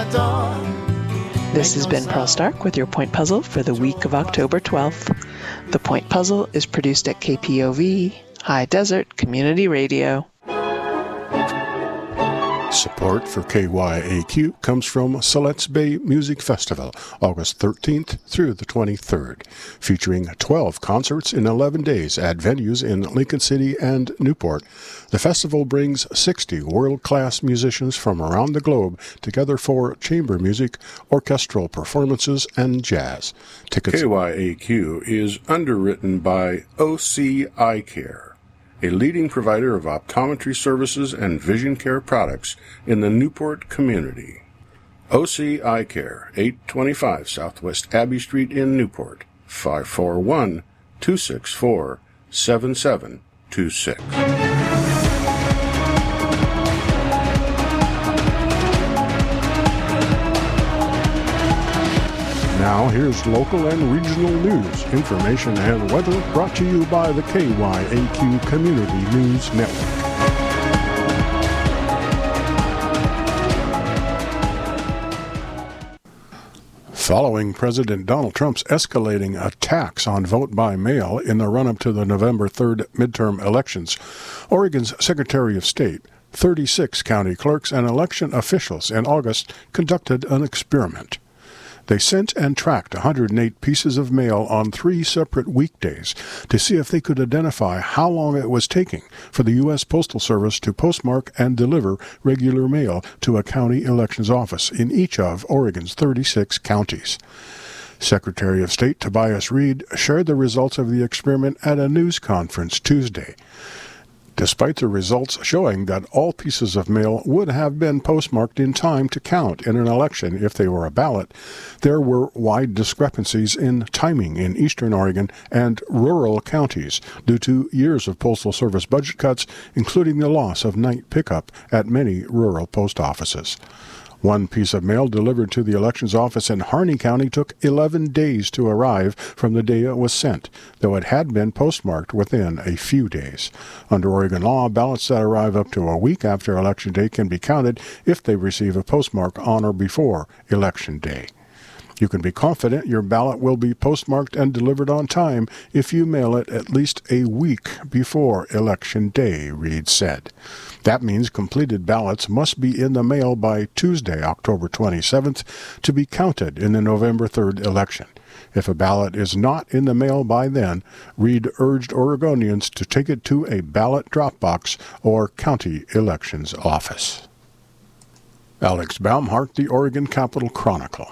door. This has been Pearl Stark with your Point Puzzle for the week of October 12th. The Point Puzzle is produced at KPOV, High Desert Community Radio. Support for KYAQ comes from Siletz Bay Music Festival, August 13th through the 23rd, featuring 12 concerts in 11 days at venues in Lincoln City and Newport. The festival brings 60 world-class musicians from around the globe together for chamber music, orchestral performances, and jazz. Tickets. KYAQ is underwritten by OC Eye Care, a leading provider of optometry services and vision care products in the Newport community. OC Eye Care, 825 Southwest Abbey Street in Newport, 541-264-7726. Now, here's local and regional news, information, and weather brought to you by the KYAQ Community News Network. Following President Donald Trump's escalating attacks on vote by mail in the run-up to the November 3rd midterm elections, Oregon's Secretary of State, 36 county clerks, and election officials in August conducted an experiment. They sent and tracked 108 pieces of mail on 3 separate weekdays to see if they could identify how long it was taking for the U.S. Postal Service to postmark and deliver regular mail to a county elections office in each of Oregon's 36 counties. Secretary of State Tobias Read shared the results of the experiment at a news conference Tuesday. Despite the results showing that all pieces of mail would have been postmarked in time to count in an election if they were a ballot, there were wide discrepancies in timing in eastern Oregon and rural counties due to years of Postal Service budget cuts, including the loss of night pickup at many rural post offices. One piece of mail delivered to the elections office in Harney County took 11 days to arrive from the day it was sent, though it had been postmarked within a few days. Under Oregon law, ballots that arrive up to a week after Election Day can be counted if they receive a postmark on or before Election Day. You can be confident your ballot will be postmarked and delivered on time if you mail it at least a week before Election Day, Reed said. That means completed ballots must be in the mail by Tuesday, October 27th, to be counted in the November 3rd election. If a ballot is not in the mail by then, Reed urged Oregonians to take it to a ballot drop box or county elections office. Alex Baumhart, the Oregon Capitol Chronicle.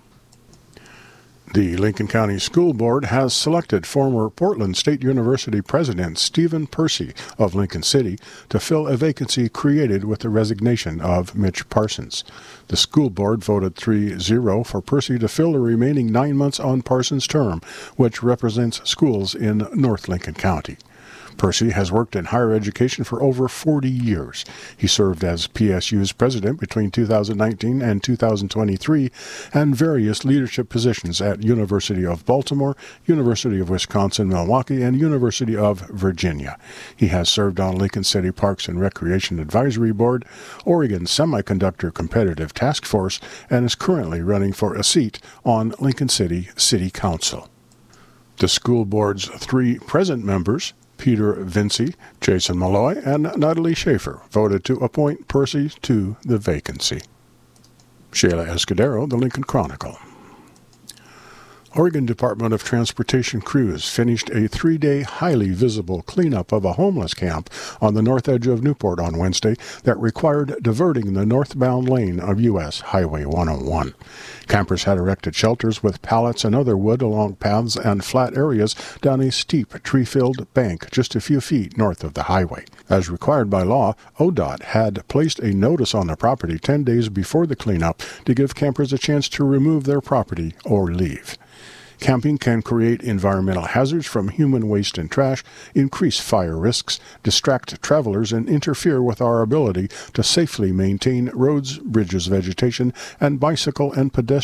The Lincoln County School Board has selected former Portland State University President Stephen Percy of Lincoln City to fill a vacancy created with the resignation of Mitch Parsons. The school board voted 3-0 for Percy to fill the remaining 9 months on Parsons' term, which represents schools in North Lincoln County. Percy has worked in higher education for over 40 years. He served as PSU's president between 2019 and 2023 and various leadership positions at University of Baltimore, University of Wisconsin-Milwaukee, and University of Virginia. He has served on Lincoln City Parks and Recreation Advisory Board, Oregon Semiconductor Competitive Task Force, and is currently running for a seat on Lincoln City City Council. The school board's 3 present members, Peter Vinci, Jason Malloy, and Natalie Schaefer, voted to appoint Percy to the vacancy. Sheila Escudero, the Lincoln Chronicle. Oregon Department of Transportation crews finished a 3-day highly visible cleanup of a homeless camp on the north edge of Newport on Wednesday that required diverting the northbound lane of U.S. Highway 101. Campers had erected shelters with pallets and other wood along paths and flat areas down a steep, tree-filled bank just a few feet north of the highway. As required by law, ODOT had placed a notice on the property 10 days before the cleanup to give campers a chance to remove their property or leave. Camping can create environmental hazards from human waste and trash, increase fire risks, distract travelers, and interfere with our ability to safely maintain roads, bridges, vegetation, and bicycle and pedestrian